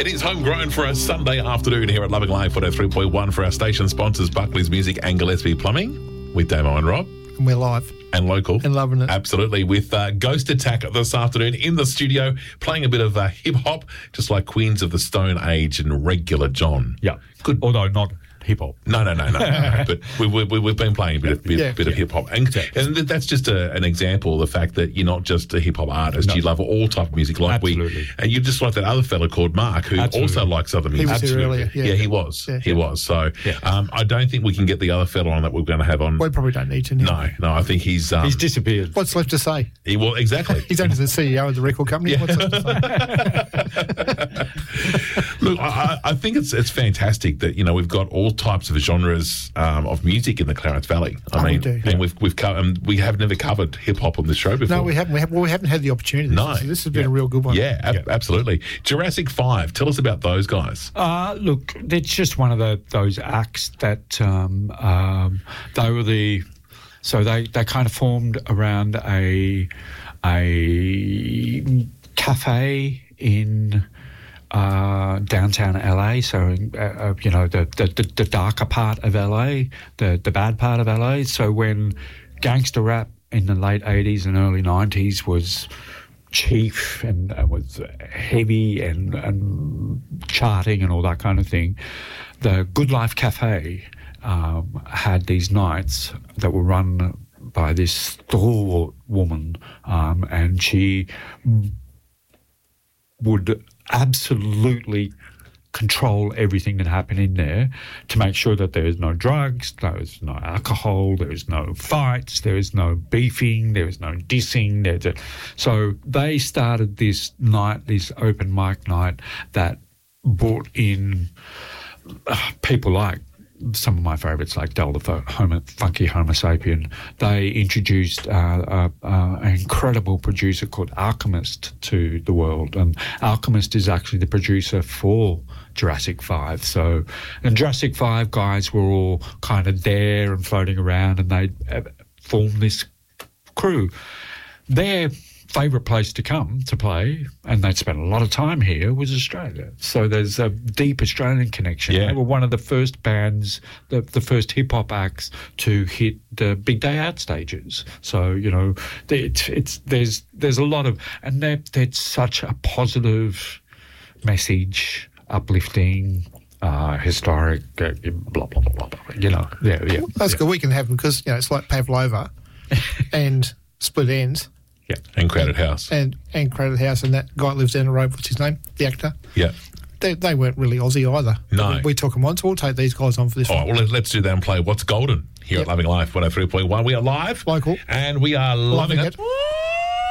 It is homegrown for a Sunday afternoon here at Loving Life 103.1 for our station sponsors, Buckley's Music and Gillespie Plumbing, with Damo and Rob. And we're live. And local. And loving it. Absolutely. With Ghost Attack this afternoon in the studio, playing a bit of hip-hop, just like Queens of the Stone Age and Regular John. Yeah. Good. Although not hip-hop. No. But we've been playing a bit of hip-hop. And that's just an example of the fact that you're not just a hip-hop artist. No. You love all type of music like Absolutely. And you're just like that other fella called Mark who also likes other music. He was here earlier. Yeah, he was. Yeah. He was. So I don't think we can get the other fella on that we're going to have on. We probably don't need to. No, I think he's disappeared. What's left to say? Exactly. He's only the CEO of the record company. Yeah. What's left to say? Look, I think it's fantastic that we've got all types of genres of music in the Clarence Valley. We do. And we have never covered hip hop on this show before. No, we haven't. We haven't had the opportunity. No, so this has been a real good one. Yeah, absolutely. Jurassic 5. Tell us about those guys. Look, it's just one of those acts that they were the. So they kind of formed around a cafe in downtown LA, so the darker part of LA, the bad part of LA. So when gangster rap in the late 80s and early 90s was chief and was heavy and charting and all that kind of thing, the Good Life Cafe had these nights that were run by this stalwart woman, and she would absolutely control everything that happened in there to make sure that there is no drugs, there is no alcohol, there is no fights, there is no beefing, there is no dissing. So they started this night, this open mic night that brought in people like some of my favourites, like Del the Funky Homo Sapien. They introduced an incredible producer called Alchemist to the world, and Alchemist is actually the producer for Jurassic 5. So, and Jurassic 5 guys were all kind of there and floating around, and they formed this crew. Their favourite place to come to play, and they'd spent a lot of time here, was Australia. So there's a deep Australian connection. Yeah. They were one of the first bands, the first hip-hop acts to hit the big day out stages. So, there's a lot of, and there's such a positive message, uplifting, historic, blah, blah, blah, blah, blah, Yeah. That's good. We can have them because, it's like Pavlova and Split Ends. Yeah. And Crowded House. And Crowded House, and that guy that lives down the road, what's his name? The actor. Yeah. They weren't really Aussie either. No. We took them on, so we'll take these guys on for this All one. right, well, let's do that and play What's Golden here at Loving Life 103.1. We are live. Local. And we are loving it.